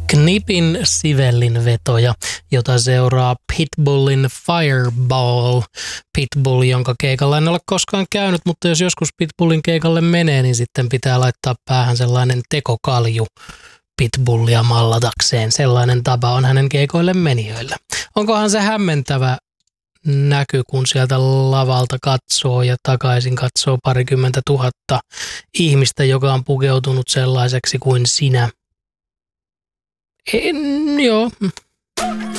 Knipin Sivellin vetoja, jota seuraa Pitbullin Fireball. Pitbull, jonka keikalla en ole koskaan käynyt, mutta jos joskus Pitbullin keikalle menee, niin sitten pitää laittaa päähän sellainen tekokalju Pitbullia mallatakseen. Sellainen tapa on hänen keikoille menijöillä. Onkohan se hämmentävä näky, kun sieltä lavalta katsoo ja takaisin katsoo 20 000 ihmistä, joka on pukeutunut sellaiseksi kuin sinä. Joo.